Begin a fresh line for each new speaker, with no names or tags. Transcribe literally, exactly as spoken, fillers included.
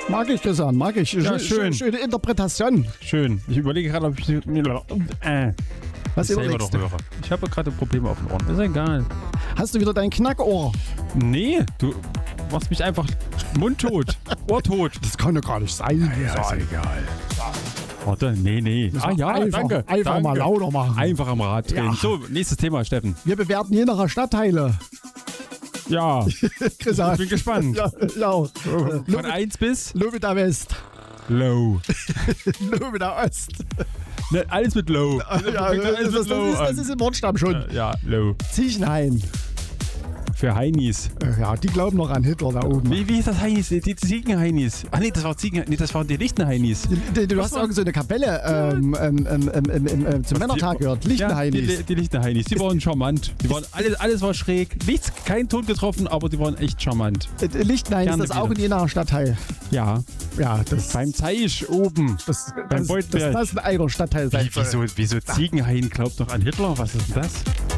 Mag ich, Christian, mag ich.
Ja, schön.
Schöne Interpretation.
Schön. Ich überlege gerade, ob ich... Äh,
Was
selber
überlegst
doch
du?
höre. Ich habe gerade Probleme auf den Ohren. Ist egal.
Hast du wieder dein Knackohr?
Nee, du machst mich einfach mundtot. Ohrtot.
Das kann doch gar nicht sein.
Ja, ist egal. Warte, nee, nee. Ah ja,
einfach,
danke.
Einfach
danke.
mal lauter machen.
Einfach am Rad drehen.
Ja.
So, nächstes Thema, Steffen.
Wir bewerten je nach Stadtteile.
Ja,
Christian.
ich bin gespannt.
Ja, ja auch.
Von eins bis
Lobeda West.
Low.
Lobeda Ost.
Ne, alles mit Low.
Ja,
alles
das,
mit
das,
Low
ist, das
an.
ist im Wortstamm schon.
Ja, Low.
Ziechenhain.
Für Heinis.
Äh, Ja, die glauben noch an Hitler da oben.
Wie, wie ist das Heinis? Die, die Ziegenheinis. Ach nee, das war Ziegen, nee, das waren die Lichtenheinis.
Du, du hast irgend so eine Kapelle ähm, ähm, ähm, ähm, ähm, ähm, zum Männertag gehört.
Ja,
Lichtenheinis.
die, die Lichtenheinis. Die waren charmant. Die waren, alles, alles war schräg. Nichts, kein Ton getroffen, aber die waren echt charmant.
Äh, Lichtenhain ist
Gerne
das auch
wieder.
in je nach Stadtteil.
Ja.
Ja, das,
Beim Zeisch oben.
das,
beim
das,
Beutberg.
das, das ein eigener Stadtteil sein
Wie, wieso, wieso Ziegenhain glaubt noch an Hitler? Was ist denn das?